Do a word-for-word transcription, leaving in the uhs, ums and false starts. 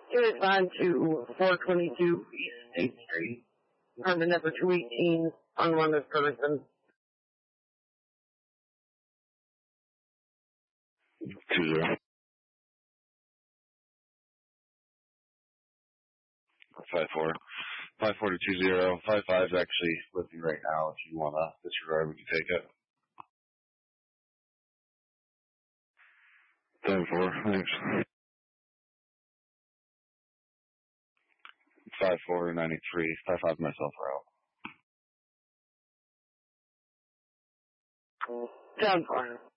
Unit five to four twenty-two East State Street. On the number two eighteen, unwanted person. Two zero. Five four. Five four to two zero. Five five is actually with me right now. If you want to disregard, we can take it. Seven four. Thanks. Five four ninety three. Five five myself are out. Down four.